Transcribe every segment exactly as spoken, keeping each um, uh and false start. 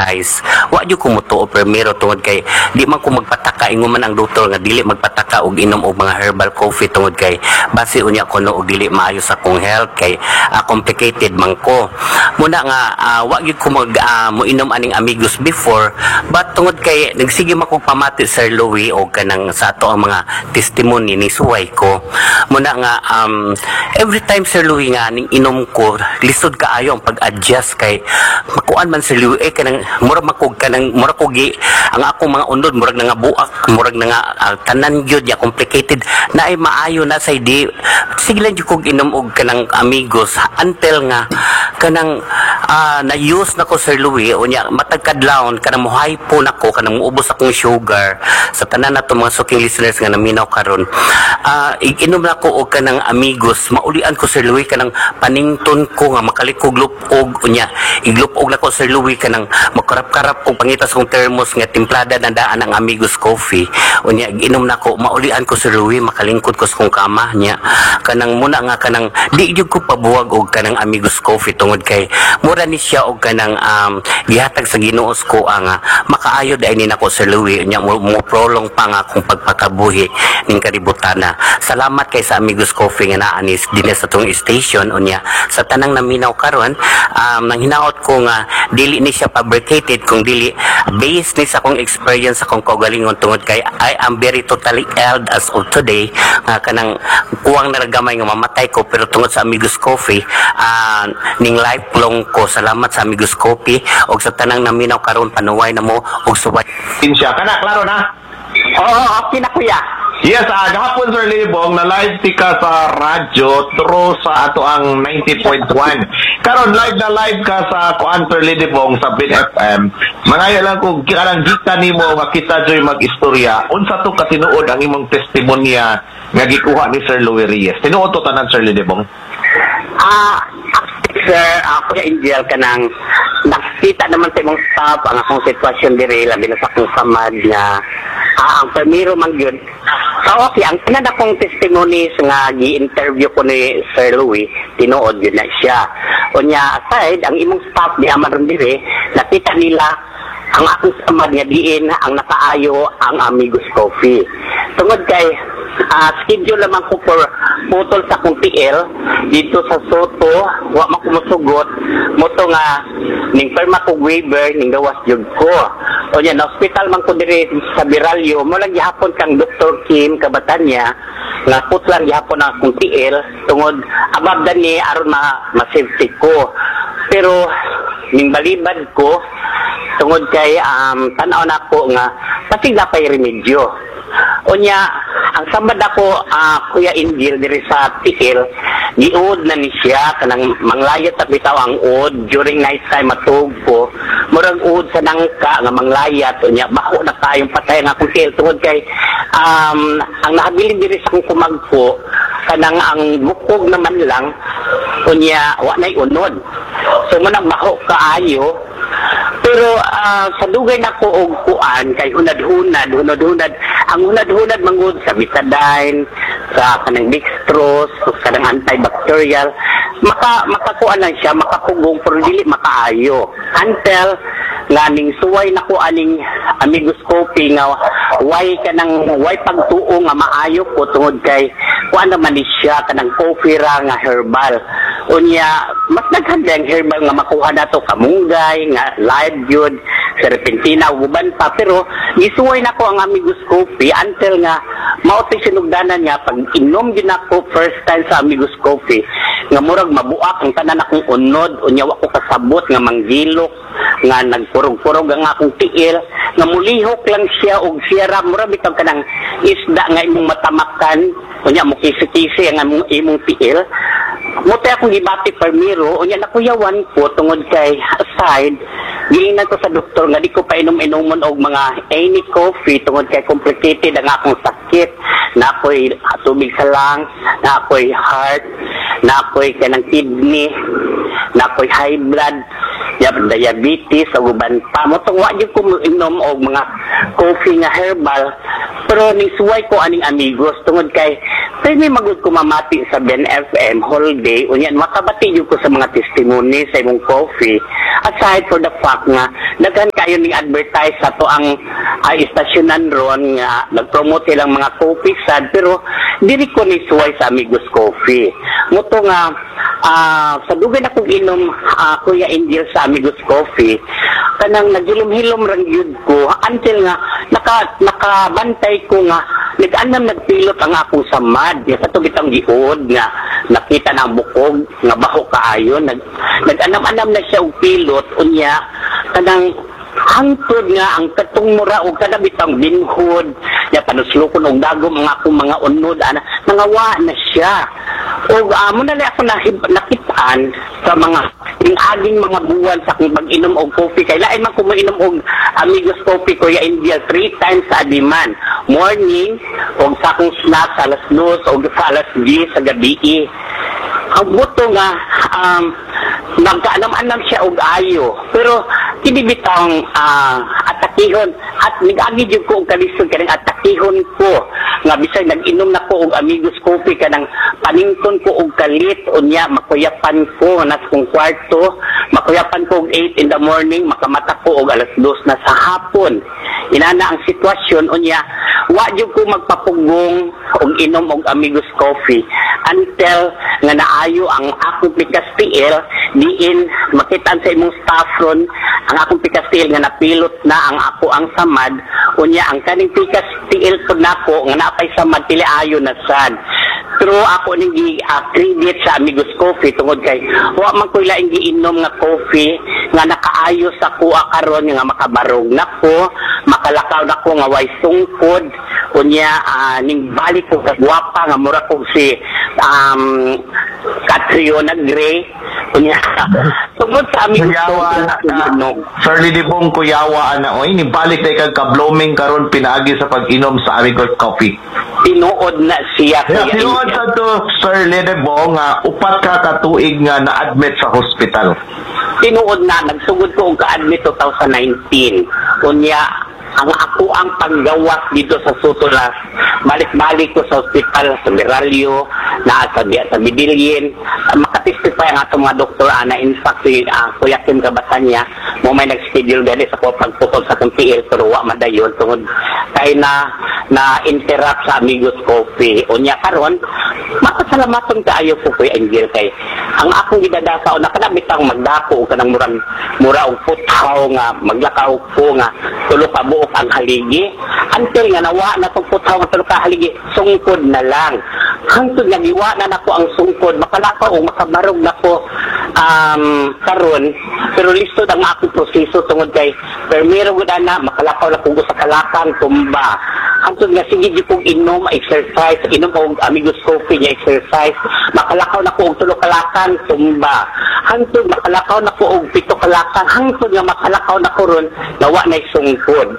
advertise. Wa jud ko mutuo primero tungod kay di man ko magpataka ingon man ang doktor nga dili magpataka og inom og mga herbal coffee tungod kay base unya ko no og dili maayo sa akong health kay uh, complicated man ko. Muna nga uh, wa gyud ko mag uh, moinom aning amigos before, but tungod kay nagsige man kog pamati Sir Louie og kanang sa ato ang mga testimony ni suway ko. Muna nga um, every time Sir Louie nga ning inom ko lisod kaayo ang pag-adjust kay makuan man Sir Louie eh, kanang murag makog kanang murag kogi ang akong mga unod murag na nga buak murag na nga uh, tanan gyud ya complicated na ay maayo na say di sige lang jud kog inom og kanang amigos until nga kanang uh, na-use na ko Sir Louie unya matag kadlawon kanang mohypo na ko kanang muubos akong sugar sa tanan nato mga suking listeners nga naminaw karon uh, inom na ko og kanang amigos maulian ko Sir Louie kanang panington ko nga makalikog lupog unya iglupog na ko Sir Louie kanang makarap-karap kog pangitas kong thermos nga timplada na daan ang amigos coffee unya inom na ko maulian ko Sir Louie makalingkod ko sa kong kama niya kanang muna nga kanang di jud ko pabuwag og kanang amigos coffee tungod kay mura ni siya og kanang um, gihatag sa Ginoo ko ang uh, makaayo dai ni nako Sir Louie nya mo, mo prolong pa nga akong pagpakabuhi ning kaributana. Salamat kay sa amigos coffee nga naa ni dinhi sa tong station unya sa tanang naminaw karon um, nang hinaot ko nga dili ni siya fabricated kung dili based ni sa akong experience sa akong kaugalingon tungod kay I am very totally ill as of today uh, kanang kuwang naragamay nga mamatay ko pero tungod sa amigos coffee uh, ning lifelong ko salamat sa amigos coffee og sa tanang naminaw karon panuway na mo og suway siya kana klaro na. Oo, okay na kuya. Yes, uh, gahapon Sir Libong na live tika sa radyo through sa ato ang ninety point one. Karon live na live ka sa kuan Sir Libong sa Bin F M. Mangaya lang kung kanang gika nimo nga kita joy mag-istorya unsa to katinuod ang imong testimonya nga gikuha ni Sir Louie Reyes. Tinuod to tanan Sir Libong. Ah, uh, sir, ako uh, ya Angel kanang nakita naman sa imong staff ang akong sitwasyon diri labi na sa akong samad nga ah, ang primero man gyud. So okay, ang tanan akong testimonies nga gi-interview ko ni Sir Louie, tinuod gyud na siya. Unya aside ang imong staff ni Amaron diri, nakita nila ang akong samad nga diin ang nakaayo ang Amigos Coffee. Tungod kay uh, schedule naman ko for putol sa kong T L dito sa Soto, wa man ko mosugot moto nga ning perma ko waiver ning gawas jud ko. O yan, na hospital man ko diri sa Biralyo, mo lang gihapon kang Doctor Kim Kabatanya nga putlan gihapon ang akong T L tungod abab dan ni aron ma, ma safety ko. Pero ning balibad ko tungod kay um, tanaw na ko nga pasig na pay remedyo. Unya ang samad ako uh, Kuya Ingil diri sa T L giud na ni siya kanang manglayat sa bitaw ang ud during night time matug ko murag ud sa nangka nga manglayat unya baho na kayong patay nga akong T L tungod kay um, ang nahabilin diri sa akong kumagpo kanang ang bukog naman lang unya wa nay unod so manang baho kaayo. Pero uh, sa dugay na ko og kuan kay hunad-hunad, hunad-hunad. Ang hunad-hunad mangud sa betadine, sa kanang dextrose, sa kanang antibacterial, maka makakuan lang siya, makapugong pero dili makaayo. Until nga ning suway na ko aning Amigos Coffee nga way kanang way pagtuo nga maayo ko tungod kay kuan naman ni siya kanang coffee ra nga herbal. Unya mas naghanda ang herbal nga makuha nato kamunggay nga live yun serpentina uban pa pero gisuway nako ang Amigos Coffee until nga mao tay sinugdanan nga pag inom din ako first time sa Amigos Coffee nga murag mabuak ang tanan akong unod unya wa ko kasabot nga manggilok nga nagpurog-purog ang akong tiil nga mulihok lang siya og siya ra murag bitaw kanang isda nga imong matamakan unya mo kisi-kisi ang imong, imong tiil. Mutay akong gibati permiro, unya nakuyawan ko tungod kay aside, giingnan ko sa doktor nga di ko pa inom-inomon og mga any coffee tungod kay complicated ang akong sakit. Na ako'y tubig sa lungs, na ako'y heart, na ako'y kanang kidney, na ako'y high blood. ya diabetes o uban pa mo tong wa gyud ko inom og mga coffee nga herbal, pero ning suway ko aning amigos tungod kay pwede magud ko mamati sa Ben F M whole day unyan makabati gyud ko sa mga testimony sa imong coffee, aside for the fact nga daghan kayo ning advertise sa to ang uh, istasyonan ron nga nagpromote silang mga coffee sad, pero dili ko ni suway sa Amigos Coffee. Muto nga uh, sa dugay na kong inom uh, Kuya Angel sa Amigos Coffee, kanang nagilom-hilom rang yun ko until nga naka, nakabantay ko nga nag-anam nagpilot ang akong samad ya sa tubitang giod nga nakita na ang bukog nga baho kaayo nag, nag-anam-anam na siya og pilot unya kanang hangtod nga ang katong mura og kadabitang binhod ya panuslukon og dagom ang akong mga unod ana nangawa na siya og amo uh, na ako nakitaan sa mga aging mga buwan sa akong pag-inom og coffee kay lain man ko moinom og Amigos Coffee Kuya India three times sa adiman morning og sa akong snack sa alas dos og sa alas diyes sa gabi. Ang buto nga um, nagkaanam-anam siya og ayo pero kinibitang uh, atakihon at nag-agi jud ko og kalisod kanang atakihon ko nga bisag nag-inom na ko og Amigos Coffee kanang panington ko og kalit unya makuyapan ko na sa kong kwarto, makuyapan ko og eight in the morning, makamata ko og alas dos na sa hapon. Inana ang sitwasyon unya wa jud ko magpapugong og inom og Amigos Coffee until nga naayo ang akong pikastiil diin makitaan sa imong staff ron ang akong pikastiil nga napilot na ang ako ang samad unya ang kaning pikastiil ko nako nga napay samad pili ayo na sad. Pero ako ning uh, credit sa Amigos Coffee tungod kay wa man ko laing giinom nga coffee nga nakaayo sa kuha karon nga makabarog nako, makalakaw nako nga way sungkod unya uh, ning balik ko kagwapa nga mura ko si um Catriona Gray unya tungod sa Amigos Coffee Sir Lidibong kuyawa ana oy ni balik na kag ka-blooming karon pinaagi sa pag-inom sa Amigos Coffee. Tinuod na siya yeah, tinuod sa to Sir Lidibong nga upat ka katuig nga na-admit sa hospital. Tinuod na nagsugod ko og ka-admit twenty nineteen unya ang ako ang paggawas dito sa Sutulas balik-balik ko sa ospital sa Meralio na sa, sa Bidilyin makatestify ang atong mga doktor ana in fact si uh, Kuya Kim Kabatanya mo may nag-schedule gani sa pagputol sa kong T L pero wa madayon tungod kay na na interrupt sa Amigos Coffee unya karon makasalamaton kaayo ko Kuya Angel kay ang akong gidadasa na kanabitang magdako og kanang murang mura og putaw nga maglakaw ko nga tulo ka buok ang haligi until nga nawa na tong putaw nga tulo ka haligi sungkod na lang hangtod nga giwa na nako ang sungkod makalakaw o makabarog nako um karon pero listo ang akong proseso tungod kay permiro gud ana makalakaw na ko sa kalakang tumba hangtod nga sige di kong inom exercise inom og Amigos Coffee nga exercise makalakaw na ko og tulo kalakang tumba hangtod makalakaw na ko og pito kalakang hangtod nga makalakaw na ko ron nawa na sungkod.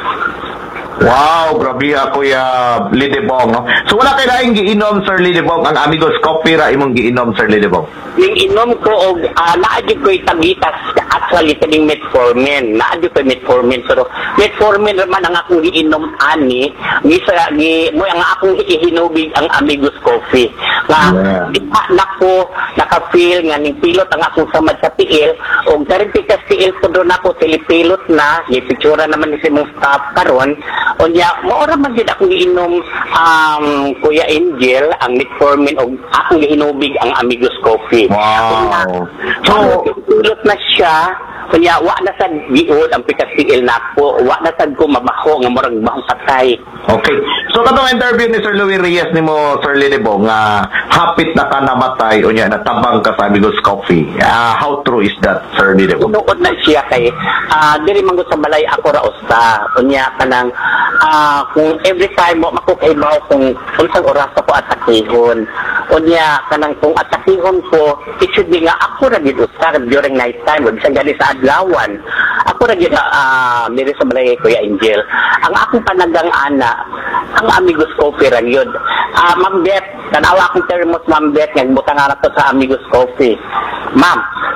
Wow, grabe ako ya Lidibong. No? So wala kay laing giinom Sir Lidibong ang Amigos Coffee ra imong giinom Sir Lidibong. Ning inom ko og uh, naadyo ko tagitas actually kaning metformin. Naadyo ko metformin pero metformin man ang akong giinom ani gi sa gi mo ang akong ihinubig ang Amigos Coffee. Nga yeah. Di pa nako naka-feel nga ning pilot ang akong samad sa T L og verifikas T L ko doon ako pilot na ni pictura naman ni si mong staff karon. Unya, maora man din akong giinom um, Kuya Angel ang metformin o akong gihinubig ang Amigos Coffee. Wow. So, tulot na siya. Kunya, wa na sad giod ang pikasigil na ko. Wa na sad ko mabaho nga murag bahong patay. Okay. So, katong interview ni Sir Louie Reyes ni mo, Sir Lidibong, nga uh, hapit na ka namatay o niya, natabang ka sa Amigos Coffee. Uh, how true is that, Sir Lidibong? Tunood na siya kay, uh, diri manggut sa balay ako ra usta. Unya ka nang uh, kung every time mo makukaibaw kung unsang oras ko atakihon unya kanang kung atakihon ko it should be nga ako ra gid usa during night time wag sa gali sa adlawan ako ra gid uh, diri sa balay Kuya Angel ang akong panagang ana ang Amigos Coffee ra gyud uh, Ma'am Beth tanawa akong termos Ma'am Beth nga butang ana to sa Amigos Coffee ma'am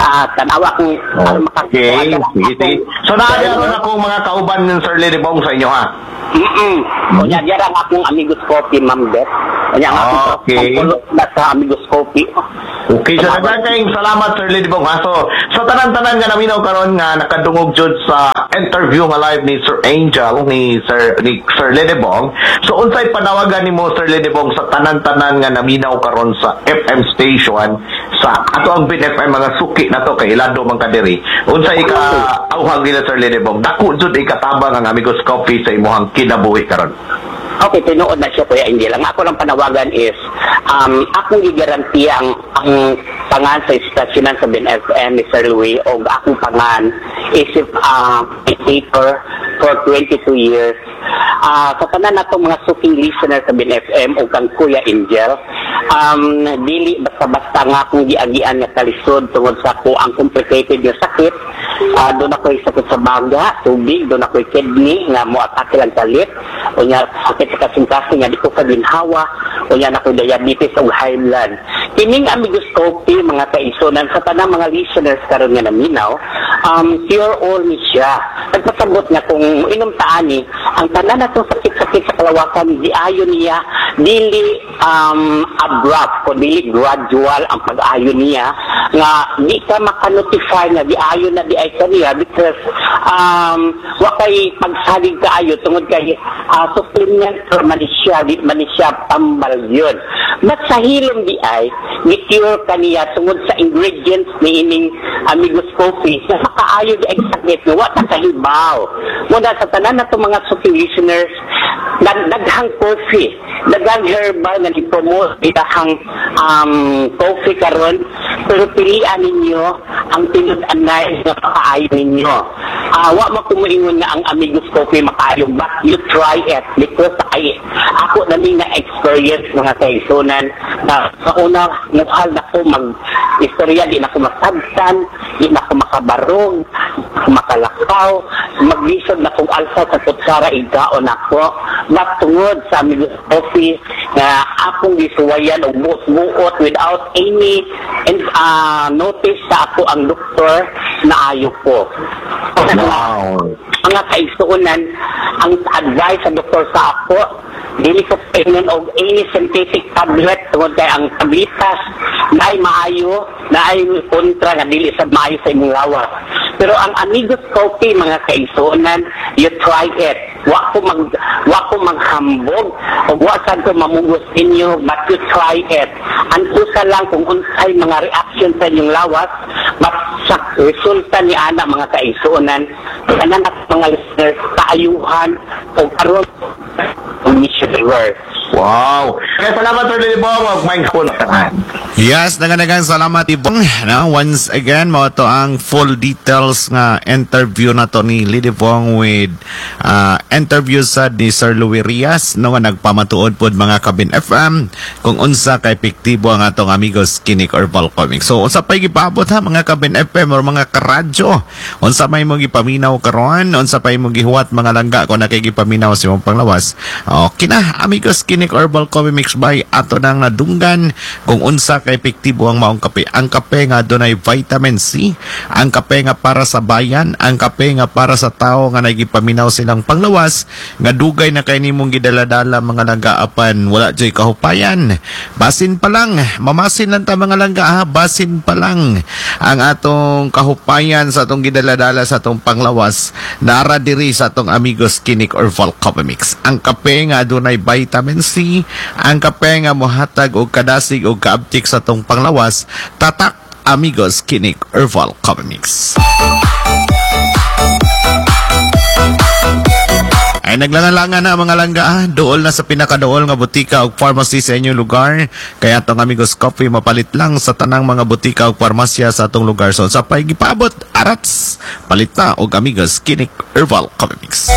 ah, tanawa kung Okay, sige, sige. So, naayaro na akong mga kauban ng Sir Lidibong sa inyo, ha? Mm-mm. Kunya, dira nga akong Amigos Coffee, Ma'am Beth. Kunya nga akong Okay. pulot na sa Amigos Coffee. Okay, so nagkakayong salamat, Sir Lidibong, ha? So, sa tanan-tanan nga naminaw karon nga nakadungog jud sa interview nga live ni Sir Angel, ni Sir ni Sir Lidibong. So, unsay panawagan nimo, Sir Lidibong, sa tanan-tanan nga naminaw karon sa F M station, sa ato ang Bin F M, mga suki na to, kay Ilado man kadiri. Unsay ka auhag nila, Sir Lidibong? Dako jud ikatabang ang Amigos Coffee sa imuhang kinabuhi karon. Okay, tinuod na siya, Kuya Indy. Lang ako lang panawagan is, um, akong igaranti ang, ang pangan sa istasyonan sa Bin F M, Mister Louie, o akong pangan isip uh, paper for twenty-two years. Uh, sa tanan na itong mga suking listener sa Bin F M o kang Kuya Angel, um, dili basta-basta nga akong giagian nga kalisod tungod sa ko ang complicated nga sakit. Uh, doon ako'y sakit sa baga, tubig, doon ako'y kidney, nga mo atake lang kalit, o nga sakit sa kasing-kasing, nga di ko kaginhawa, o nga ako'y diabetes o high blood. Kining Amigos Coffee, mga kaigsunan, sa tanang mga listeners karon nga naminaw, um, cure all ni siya. Nagpasagot nga kung inom taani, ang tanan na itong sakit-sakit sa kalawakan, di ayon niya, dili um, abrupt, o dili gradual ang pag-ayon niya, nga di ka makanotify nga di ayon na di ay kaniya because um, wakay pagsalig kaayo tungod kay uh, supplement or manisya, di manisya tambal yun. But sa hilom di ay, ni-cure kaniya tungod sa ingredients ni ining Amigos Coffee na makaayo di ay sakit nga wata kahibaw. Muna sa tanan na itong mga suking listeners, dag daghang coffee, daghang herbal na ni-promote, daghang um, coffee karon, pero pilian ninyo ang pinag-anay na makaayo ninyo. Uh, wa makumuingon nga ang Amigos Coffee makaayo, but you try it because ay, ako na na experience mga kaisunan na sa una, mukhal na ko mag-istorya, di na ko masabtan, di na ko makabarog, makalakaw, maglisod na kong alsa sa kutsara, igaon ako. Matungod sa Amigos Coffee na akong gisuwayan o buot-buot without any and, uh, notice sa ako ang doktor na ayo ko. Wow. Mga kaigsuunan, ang advice sa doktor sa ako, dili ko painon og any synthetic tablet tungod kay ang tablitas na ay maayo, na ay kontra nga dili sa maayo sa imong lawas. Pero ang Amigos Coffee, mga kaigsuunan, you try it. Wa ko mag wa ko maghambog o wa sad ko mamugos inyo, but you try it. Ang usa lang kung unsay mga reaction sa inyong lawas, but sa resulta ni ana, mga kaigsuunan, tanan at mga listeners kaayuhan o karon missionary. Wow. Kaya salamat, Sir Lidibong. Mag-mind ko na tanan. Yes, naganagang salamat ibong. Na once again, mo to ang full details nga interview na to ni Lidibong with uh, interview sa ni Sir Louie Rias no nga nagpamatuod pod mga kabin F M kung unsa ka epektibo ang atong Amigos Kinik Herbal Comics. So unsa pay gipabot ha mga kabin F M or mga karadyo? Unsa may mo gipaminaw karon? Unsa pay mo gihuwat mga langga kung nakay gipaminaw sa imong panglawas? Okay na, Amigos Kinik Herbal Comics by ato nang nadunggan kung unsa ka epektibo ang maong kape. Ang kape nga dunay vitamin C, ang kape nga para sa bayan, ang kape nga para sa tao nga nagipaminaw silang panglawas, nga dugay na kay nimong gidaladala mga langga-apan, wala joy kahupayan. Basin pa lang, mamasin lang ta mga langga ha, basin pa lang ang atong kahupayan sa atong gidaladala sa atong panglawas, nara diri sa atong Amigos Kinik Herbal Comics. Ang kape nga dunay vitamin C, ang kape nga mohatag og kadasig og kaabtik sa atong panglawas, tatak Amigos Kinik Herbal Comics. Ay naglangalangan na mga langga, ah. Dool na sa pinakadool nga butika o pharmacy sa inyong lugar. Kaya itong Amigos Coffee mapalit lang sa tanang mga butika o farmasya sa atong lugar. So sa pay gipabot, arats, palit na og Amigos Kinik Herbal Comics.